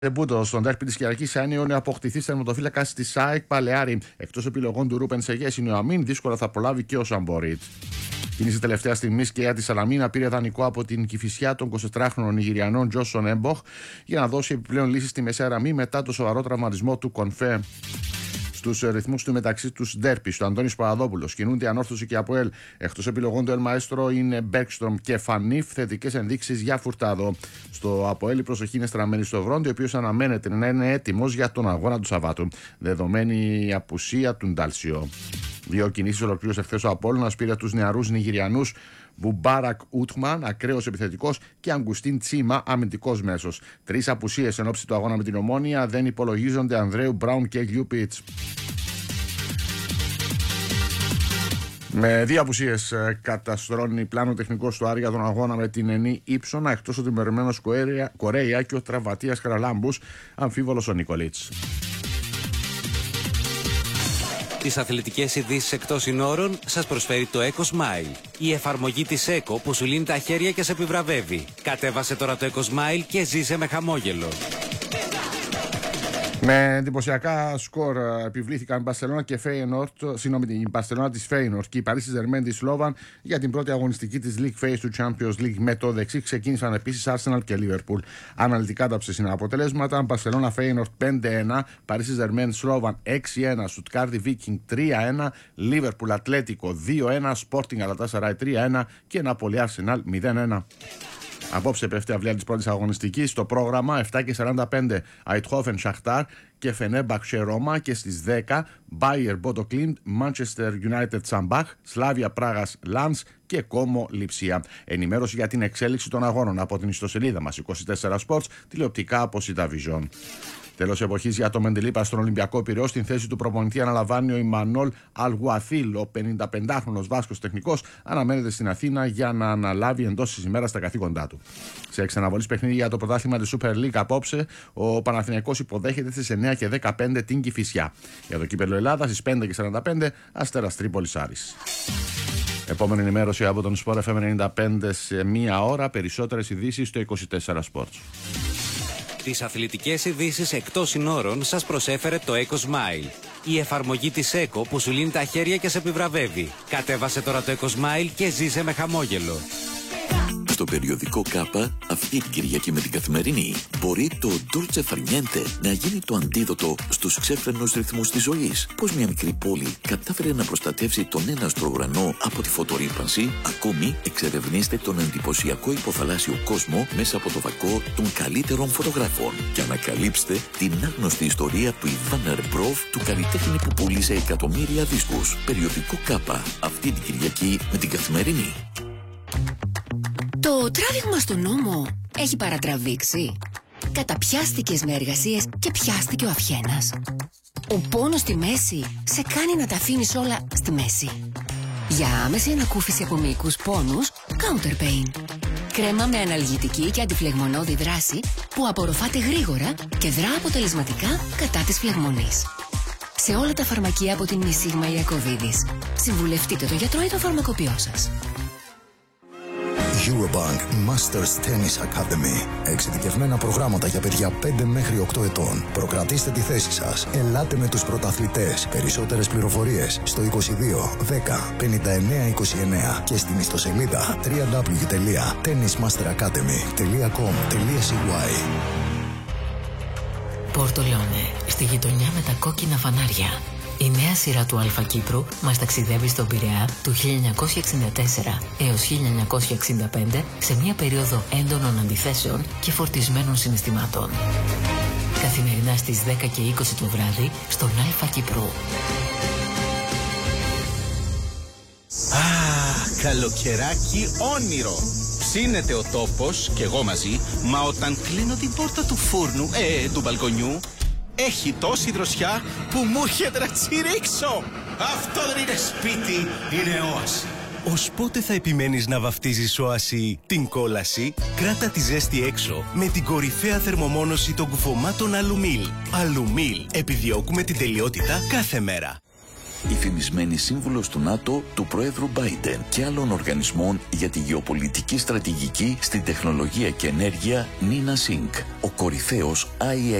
Τεμπούτο στον τέρπι τη Κυριακής Άνιο είναι αποκτηθή θερμοτοφύλακα τη ΣΑΕΚ Παλαιάρη. Εκτός επιλογών του Ρούπεν Σεγές είναι ο Αμίν, δύσκολα θα προλάβει και ο Σαμπορίτ. Κίνηση τελευταία στιγμή και για τη Σαλαμίνα πήρε δανεικό από την Κηφισιά των 24χρονων Νιγηριανών Τζόσον Έμποχ για να δώσει επιπλέον λύση στη μεσαία γραμμή μετά το σοβαρό τραυματισμό του Κονφέ. Στους ρυθμούς του μεταξύ τους ντέρπι, ο Αντώνης Παπαδόπουλος κινούνται η Ανόρθωση και από ΕΛ. Εκτός επιλογών του Ελμαέστρο είναι Μπέρκστρομ και Φανίφ, θετικές ενδείξεις για Φουρτάδο. Στο ΑΠΟΕΛ η προσοχή είναι στραμμένη στο Βρόντι, ο οποίος αναμένεται να είναι έτοιμος για τον αγώνα του Σαββάτου, δεδομένη η απουσία του Ντάλσιο. Δύο κινήσεις ολοκλήρωσε χθες ο Απόλλωνας, πήρε τους νεαρούς Νιγηριανούς Μπουμπάρακ Ούτχμαν, ακραίος επιθετικός, και Αγκουστίν Τσίμα, αμυντικός μέσος. Τρεις απουσίες εν ώψη του αγώνα με την Ομόνια, δεν υπολογίζονται Ανδρέου Μπράουν και Λιούπιτς. Με δύο απουσίες καταστρώνει πλάνο τεχνικός του Άρη για τον αγώνα με την Ενή Ήψονα, εκτός ο τιμωρημένος Κορέια και ο τραυματίας Καραλάμπους, αμφίβολος ο Νικολίτς. Τις αθλητικές ειδήσεις εκτός συνόρων σας προσφέρει το Eco Smile. Η εφαρμογή της Eco που σου λύνει τα χέρια και σε επιβραβεύει. Κατέβασε τώρα το Eco Smile και ζήσε με χαμόγελο. Με εντυπωσιακά σκορ επιβλήθηκαν η Μπαρσελόνα η Μπαρσελόνα της Φέινορτ και η Παρί Σεν-Ζερμέν της Σλόβαν για την πρώτη αγωνιστική της League Phase του Champions League. Με το δεξί ξεκίνησαν επίσης Arsenal και Liverpool. Αναλυτικά τα ψεσινά αποτελέσματα: Μπαρσελόνα Φέινορτ 5-1, Παρί Σεν-Ζερμέν Σλόβαν 6-1, Στουτγκάρδι Βίκινγκ 3-1, Liverpool Ατλέτικο 2-1, Sporting Galatasaray 3-1 και Ναπολί Arsenal 0-1. Απόψε πέφτει αυλία της πρώτης αγωνιστικής στο πρόγραμμα 7:45 Αιτχόφεν Σαχτάρ και Φενέρμπαχτσε Ρώμα και στις 10 Bayer Bodo Glimt, Manchester United Σαμπάχ, Σλάβια Πράγας Λανς και Κόμο Λιψία. Ενημέρωση για την εξέλιξη των αγώνων από την ιστοσελίδα μας 24 Sports, τηλεοπτικά από Sita Vision. Τέλος εποχής για το Μεντελίπα στον Ολυμπιακό Πειραιώς. Στην θέση του προπονητή αναλαμβάνει ο Ιμανόλ Αλγουαθίλ. Ο 55χρονος Βάσκος τεχνικός αναμένεται στην Αθήνα για να αναλάβει εντός της ημέρας τα καθήκοντά του. Σε εξαναβολής παιχνίδι για το πρωτάθλημα της Super League απόψε, ο Παναθηναϊκός υποδέχεται στις 9 και 15 την Κηφισιά. Για το κύπελλο Ελλάδας στις 5 και 45 Αστέρας Τρίπολης Άρης. Επόμενη ενημέρωση από τον Sport FM 95 σε μία ώρα. Περισσότερες ειδήσεις στο 24 Sports. Τις αθλητικές ειδήσεις εκτός συνόρων σας προσέφερε το Eco Smile. Η εφαρμογή της Eco που σου λύνει τα χέρια και σε επιβραβεύει. Κατέβασε τώρα το Eco Smile και ζήσε με χαμόγελο. Στο περιοδικό ΚΑΠΑ αυτή την Κυριακή με την Καθημερινή μπορεί το Dolce Far Niente να γίνει το αντίδοτο στους ξέφρενους ρυθμούς της ζωής. Πώς μια μικρή πόλη κατάφερε να προστατεύσει τον έναστρο ουρανό από τη φωτορύπανση. Ακόμη εξερευνήστε τον εντυπωσιακό υποθαλάσσιο κόσμο μέσα από το βακό των καλύτερων φωτογράφων και ανακαλύψτε την άγνωστη ιστορία του Ιβάν Ερμπρόβ, του καλλιτέχνη που πούλησε εκατομμύρια δίσκους. Περιοδικό ΚΑΠΑ αυτή την Κυριακή με την Καθημερινή. Το τράβηγμα στον νόμο έχει παρατραβήξει. Καταπιάστηκες με εργασίες και πιάστηκε ο αυχένας. Ο πόνος στη μέση σε κάνει να τα αφήνεις όλα στη μέση. Για άμεση ανακούφιση από μυϊκούς πόνους, Counter Pain. Κρέμα με αναλγητική και αντιφλεγμονώδη δράση που απορροφάται γρήγορα και δρά αποτελεσματικά κατά της φλεγμονής. Σε όλα τα φαρμακεία από την Μισίγμα Ιακωβίδης. Συμβουλευτείτε το γιατρό ή το φαρμακοποιό σας. Eurobank Masters Tennis Academy. Εξειδικευμένα προγράμματα για παιδιά 5 μέχρι 8 ετών. Προκρατήστε τη θέση σας. Ελάτε με τους πρωταθλητές. Περισσότερες πληροφορίες στο 22 10 59 29 και στην ιστοσελίδα www.tennismasteracademy.com.cy. Πορτολόνε, στη γειτονιά με τα κόκκινα φανάρια. Η νέα σειρά του Αλφα Κύπρου μας ταξιδεύει στον Πειραιά του 1964 έως 1965 σε μια περίοδο έντονων αντιθέσεων και φορτισμένων συναισθημάτων. Καθημερινά στις 10 και 20 το βράδυ στον Αλφα Κύπρου. Καλοκαιράκι όνειρο. Ψήνεται ο τόπος και εγώ μαζί, μα όταν κλείνω την πόρτα του φούρνου, του μπαλκονιού, έχει τόση δροσιά που μου έρχεται να τσιρίξω. Αυτό δεν είναι σπίτι, είναι όαση. Ως πότε θα επιμένεις να βαφτίζεις όαση την κόλαση? Κράτα τη ζέστη έξω με την κορυφαία θερμομόνωση των κουφωμάτων Αλουμίλ. Αλουμίλ. Επιδιώκουμε την τελειότητα κάθε μέρα. η φημισμένη σύμβουλος του ΝΑΤΟ, του Προέδρου Biden και άλλων οργανισμών για τη γεωπολιτική στρατηγική στην τεχνολογία και ενέργεια Νίνα Σινκ, ο κορυφαίος IAEA